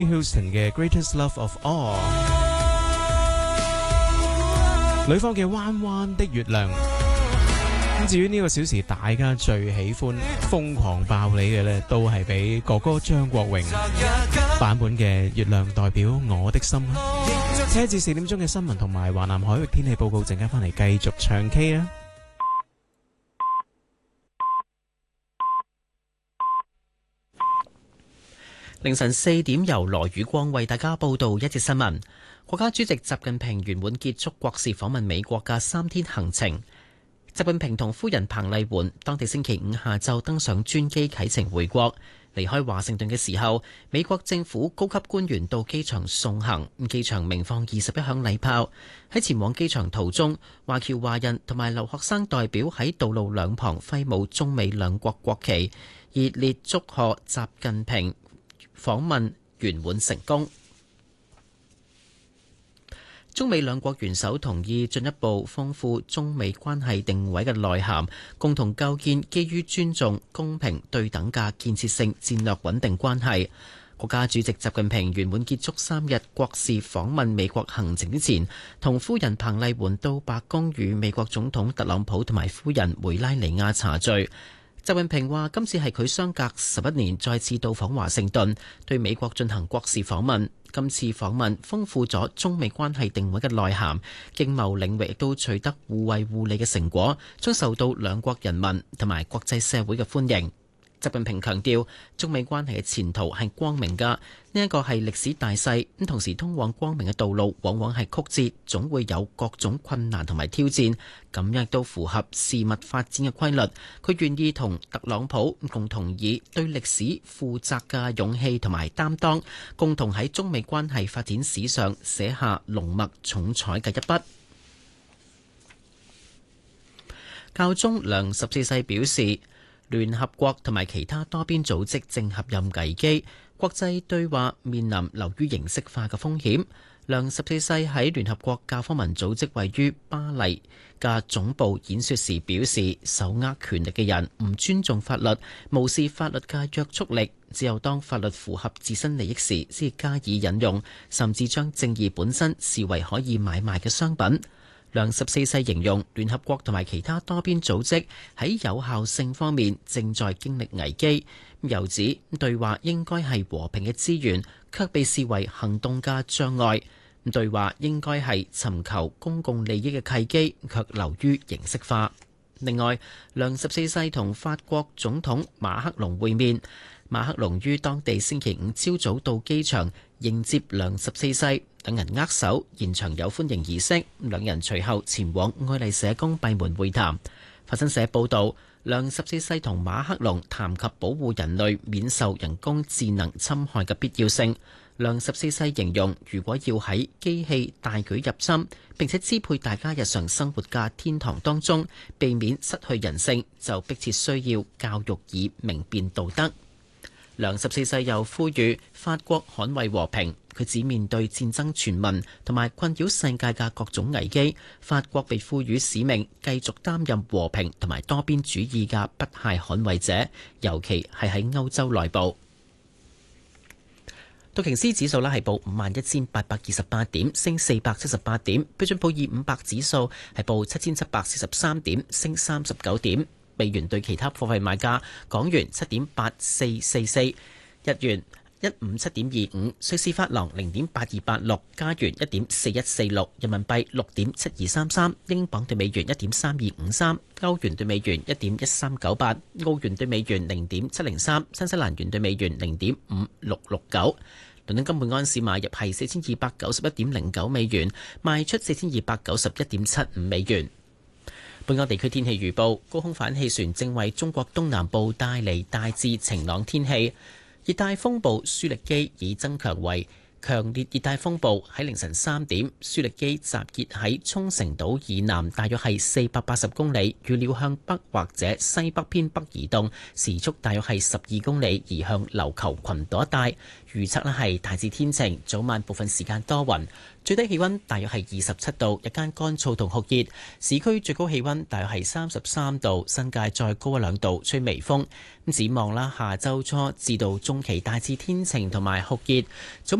Houston 嘅 Greatest Love of All， 女方嘅彎彎的月亮。咁至於呢個小時大家最喜歡瘋狂爆你嘅呢，都係俾哥哥張國榮版本嘅月亮代表我的心。車至4點鐘嘅新聞同埋華南海域天氣報告，陣間翻嚟繼續唱 K 啊！ 凌晨4點，由羅宇光為大家報道一節新聞。國家主席習近平圓滿結束國事訪問美國嘅3天行程。習近平同夫人彭麗媛當地星期五下晝登上專機啟程回國。離開華盛頓嘅時候，美國政府高級官員到機場送行，機場鳴放21響禮炮。喺前往機場途中，華僑華人同埋留學生代表喺道路兩旁揮舞中美兩國國旗，熱烈祝賀習近平訪問圓滿成功。中美兩國元首同意進一步豐富中美關係定位嘅內涵，共同構建基於尊重、公平、對等嘅建設性戰略穩定關係。國家主席習近平圓滿結束3日國事訪問美國行程之前，同夫人彭麗媛到白宮與美國總統特朗普同埋夫人梅拉尼亞茶聚。習近平話：今次係佢相隔11年再次到訪華盛頓，對美國進行國事訪問。今次訪問豐富咗中美關係定位嘅內涵，經貿領域亦都取得互惠互利嘅成果，將受到兩國人民同埋國際社會嘅歡迎。習近平強調，中美關係嘅前途係光明㗎，呢一個係歷史大勢，咁同時通往光明嘅道路往往係曲折，總會有各種困難同埋挑戰，咁樣亦都符合事物發展嘅規律。佢願意同特朗普共同以對歷史負責嘅勇氣同埋擔當，共同喺中美關係發展史上寫下濃墨重彩嘅一筆。教宗良14世表示，聯合國同埋其他多邊組織正陷入危機，國際對話面臨流於形式化嘅風險。良14世喺聯合國教科文組織位於巴黎嘅總部演說時表示，手握權力嘅人唔尊重法律，無視法律嘅約束力，只有當法律符合自身利益時先加以引用，甚至將正義本身視為可以買賣嘅商品。良14世形容聯合國同埋其他多邊組織喺有效性方面正在經歷危機，又指對話應該係和平嘅資源，卻被視為行動嘅障礙。對話應該係尋求公共利益嘅契機，卻流於形式化。另外，良14世同法國總統馬克龍會面。馬克龍於當地星期5朝早到機場迎接良14世，等人握手，現場有歡迎儀式。兩人隨後前往愛麗舍宮閉門會談。法新社報導，良14世同馬克龍談及保護人類免受人工智能侵害嘅必要性。良14世形容，如果要喺機器大舉入侵並且支配大家日常生活嘅天堂當中，避免失去人性，就迫切需要教育以明辨道德。良14世又呼籲法國捍衛和平，佢指面對戰爭傳聞同埋困擾世界嘅各種危機，法國被賦予使命，繼續擔任和平同埋多邊主義嘅不懈捍衛者，尤其係喺歐洲內部。道瓊斯指數係報51,828點，升478點；標準普爾500指數係報7,743點，升39點。美元對其他貨幣賣價：港元7.8444，日元157.25，瑞士法郎0.8286，加元1.4146，人民幣6.7233，英鎊對美元1.3253，歐元對美元1.1398，澳元對美元0.703，新西蘭元對美元0.5669。倫敦金每安士買入係4291.09美元，賣出4291.75美元。本港地區天氣預報：高空反氣旋正為中國東南部帶嚟大致晴朗天氣，熱帶風暴舒力基已增強為強烈熱帶風暴喺凌晨3點，舒力基集結喺沖繩島以南，大約係480公里，預料向北或者西北偏北移動，時速大約係12公里，移向琉球群島一帶。預測呢係大致天晴，早晚部分時間多雲，最低氣溫大約係27度，日間乾燥同酷熱，市區最高氣溫大約係33度，新界再高1-2度，吹微風。咁展望啦，下周初至到中期大致天晴同埋酷熱，早